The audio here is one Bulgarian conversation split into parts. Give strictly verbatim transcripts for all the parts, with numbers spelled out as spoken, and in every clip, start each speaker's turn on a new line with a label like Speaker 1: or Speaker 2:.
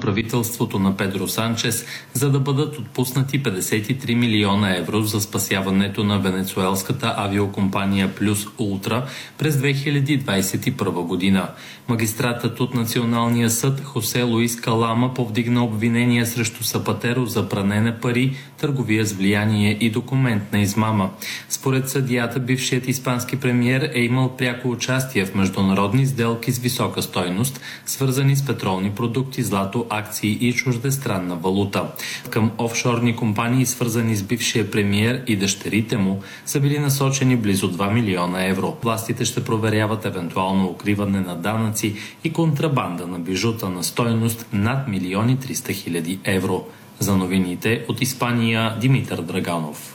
Speaker 1: правителството на Педро Санчес, за да бъдат отпуснати петдесет и три милиона евро за спасяването на венецуелската авиокомпания Плюс Ултра през две хиляди двадесет и първа година. Магистратът от Националния съд Хосе Луис Калама повдигна обвинения срещу Сапатеро за пране на пари, търговия с влияние и документна измама. Според съдията, бившият испански премиер е имал пряко участие в международни сделки с висока стойност, свързани с петролни продукти, злато, акции и чуждестранна валута. Към офшорни компании, свързани с бившия премиер и дъщерите му, са били насочени близо два милиона евро. Властите ще проверяват евентуално укриване на данъци и контрабанда на бижута на стойност над милион и триста хиляди евро. За новините от Испания, Димитър Драганов.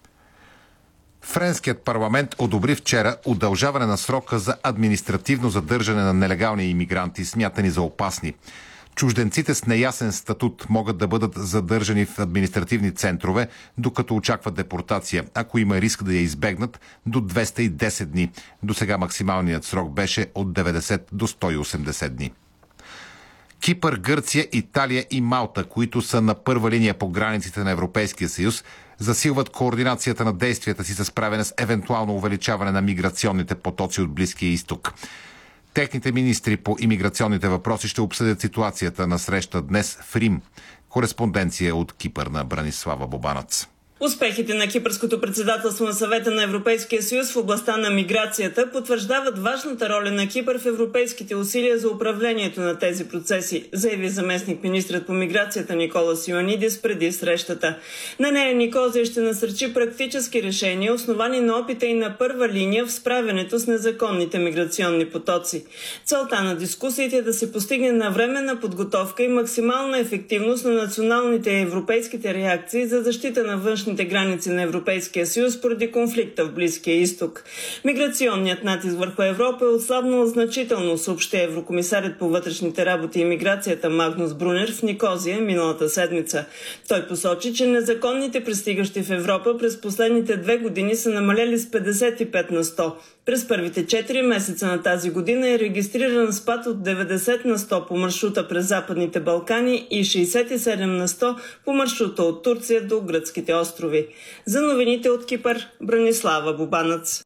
Speaker 2: Френският парламент одобри вчера удължаване на срока за административно задържане на нелегални имигранти, смятани за опасни. Чужденците с неясен статут могат да бъдат задържани в административни центрове, докато очакват депортация, ако има риск да я избегнат, до двеста и десет дни. Досега максималният срок беше от деветдесет до сто и осемдесет дни. Кипър, Гърция, Италия и Малта, които са на първа линия по границите на Европейския съюз, засилват координацията на действията си за справяне с евентуално увеличаване на миграционните потоци от Близкия изток. Техните министри по имиграционните въпроси ще обсъдят ситуацията на среща днес в Рим. Кореспонденция от Кипър на Бранислава Бобанац.
Speaker 3: Успехите на кипърското председателство на Съвета на Европейския съюз в областта на миграцията потвърждават важната роля на Кипър в европейските усилия за управлението на тези процеси, заяви заместник министрът по миграцията Николас Йоанидис преди срещата. На нея Никозия ще насърчи практически решения, основани на опита и на първа линия в справянето с незаконните миграционни потоци. Целта на дискусиите е да се постигне навременна подготовка и максимална ефективност на националните и европейските реакции за защита на външните граници на Европейския съюз поради конфликта в Близкия изток. Миграционният натиск върху Европа е отслабнал значително, съобщи еврокомисарят по вътрешните работи и миграцията Магнус Брунер в Никозия миналата седмица. Той посочи, че незаконните пристигащи в Европа през последните две години са намалели с петдесет и пет на сто. През първите четири месеца на тази година е регистриран спад от деветдесет на сто по маршрута през Западните Балкани и шейсет и седем на сто по маршрута от Турция до гръцките острови. За новините от Кипър, Бранислава Бобанац.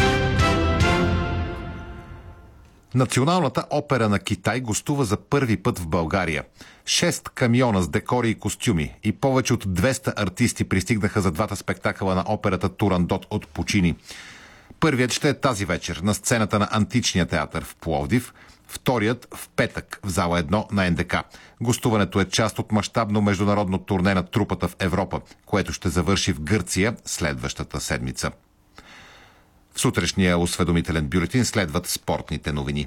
Speaker 2: Националната опера на Китай гостува за първи път в България. Шест камиона с декори и костюми и повече от двеста артисти пристигнаха за двата спектакъла на операта Турандот от Пучини. Първият ще е тази вечер на сцената на Античния театър в Пловдив, вторият в петък в зала едно на Ен Де Ка. Гостуването е част от мащабно международно турне на трупата в Европа, което ще завърши в Гърция следващата седмица. В сутрешния осведомителен бюлетин следват спортните новини.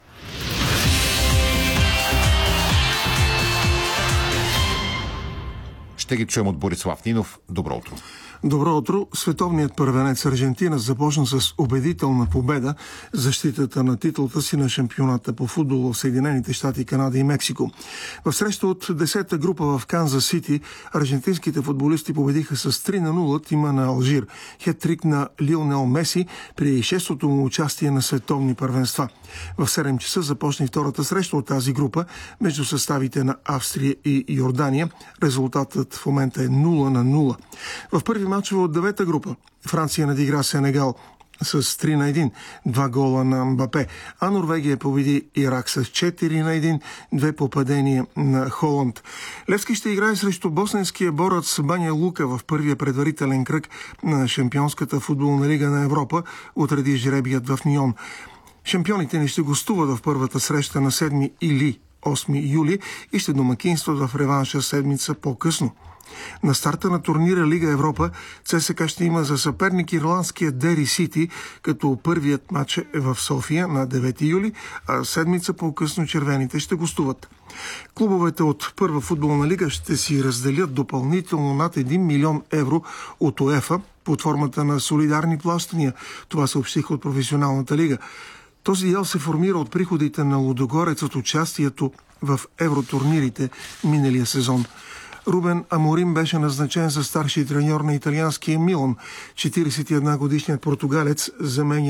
Speaker 2: Ще ги чуем от Борислав Нинов. Добро утро.
Speaker 4: Добро утро. Световният първенец Аржентина започна с убедителна победа в защитата на титлата си на шампионата по футбол в Съединените щати, Канада и Мексико. В среща от десета група в Канзас Сити аржентинските футболисти победиха с три на нула тима на Алжир. Хет-трик на Лионел Меси при шестото му участие на световни първенства. В седем часа започна втората среща от тази група между съставите на Австрия и Йордания. Резултатът в момента е нула на нула. В първи мачове от девета група Франция надигра Сенегал с три на едно, два гола на Мбапе, а Норвегия победи Ирак с четири на едно, две попадения на Холанд. Левски ще играе срещу босненския борец Баня Лука в първия предварителен кръг на Шампионската футболна лига на Европа, отреди жребият в Нион. Шампионите ни ще гостуват в първата среща на седми или осми юли и ще домакинстват в реванша седмица по-късно. На старта на турнира Лига Европа ЦСКА ще има за съперник ирландския Дери Сити, като първият матч е в София на девети юли, а седмица по-късно червените ще гостуват. Клубовете от първа футболна лига ще си разделят допълнително над един милион евро от УЕФА под формата на солидарни плащания. Това съобщиха от професионалната лига. Този дял се формира от приходите на Лудогорец от участието в евротурнирите миналия сезон. Рубен Аморим беше назначен за старши треньор на италианския Милан. четиридесет и една годишният португалец заменя